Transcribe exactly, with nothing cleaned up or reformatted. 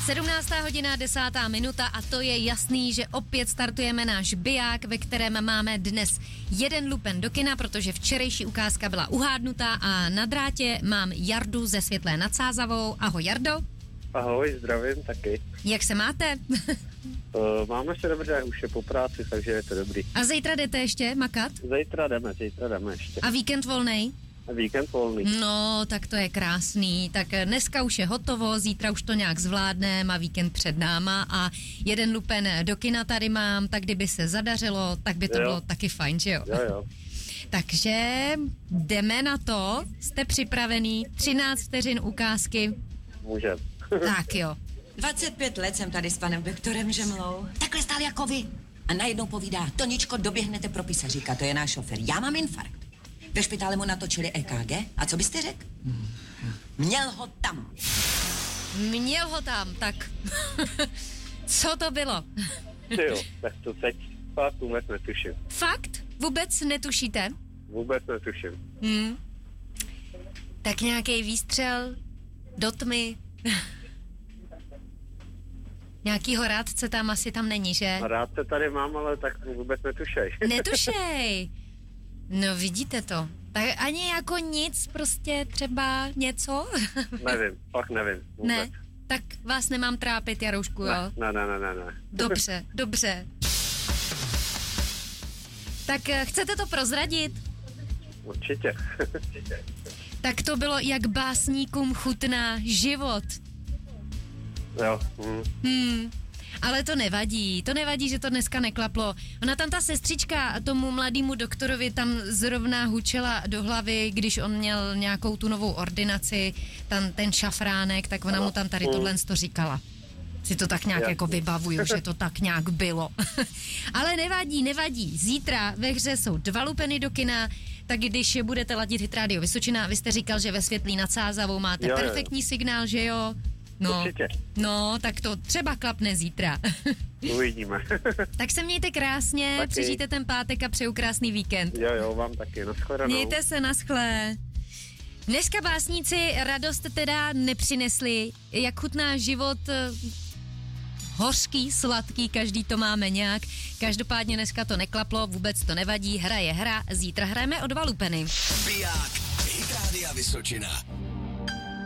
sedmnáctá hodina, desátá minuta a to je jasný, že opět startujeme náš biják, ve kterém máme dnes jeden lupen do kina, protože včerejší ukázka byla uhádnutá a na drátě mám Jardu ze Světlé nad Sázavou. Ahoj Jardo. Ahoj, zdravím taky. Jak se máte? uh, máme se dobře, už je po práci, takže je to dobrý. A zítra jdete ještě makat? Zítra jdeme, zítra jdeme ještě. A víkend volnej? Víkend volný. No, tak to je krásný. Tak dneska už je hotovo, zítra už to nějak zvládneme a víkend před náma a jeden lupen do kina tady mám, tak kdyby se zadařilo, tak by to jo. bylo taky fajn, že jo? Jo, jo. Takže jdeme na to, jste připravený, třináct vteřin ukázky. Můžem. Tak jo. dvacet pět let jsem tady s panem doktorem Žemlou. Takhle stál jako vy. A najednou povídá, Toničko, doběhnete pro pisa, říká, to je náš šofér. Já mám infarkt. Ve špitále mu natočili E K G. A co byste řekl? Měl ho tam. Měl ho tam, tak co to bylo? Ty jo, tak to teď fakt vůbec netuším. Fakt? Vůbec netušíte? Vůbec netuším. Hmm. Tak nějaký výstřel do tmy. Nějakýho rádce tam asi tam není, že? Rádce tady mám, ale tak vůbec netušej. Netušej. No vidíte to. Tak ani jako nic, prostě třeba něco? Nevím, fakt nevím. Vůbec. Ne? Tak vás nemám trápit, Jaroušku, jo? Ne, ne, ne, ne, ne. Dobře, dobře. Tak chcete to prozradit? Určitě. Tak to bylo, jak básníkům chutná život. Jo. Hm. Hmm. Ale to nevadí, to nevadí, že to dneska neklaplo. Ona tam ta sestřička tomu mladému doktorovi tam zrovna hučela do hlavy, když on měl nějakou tu novou ordinaci, tam ten šafránek, tak ona mu tam tady tohle to říkala. Si to tak nějak jako vybavuju, že to tak nějak bylo. Ale nevadí, nevadí. Zítra ve hře jsou dva lupeny do kina, tak když budete ladit Hit Radio Vysočina, vy jste říkal, že ve Světlý nad Sázavou máte jo, perfektní jo. signál, že jo? No, Určitě. no, tak to třeba klapne zítra. Uvidíme. Tak se mějte krásně, taky. Přežijte ten pátek a přeju krásný víkend. Jo, jo, vám taky, nashledanou. Mějte se, naschle. Dneska básníci radost teda nepřinesli. Jak chutná život, hořký, sladký, každý to máme nějak. Každopádně dneska to neklaplo, vůbec to nevadí, hra je hra, zítra hrajeme o dva lupeny. Biják, Hit Rádia Vysočina.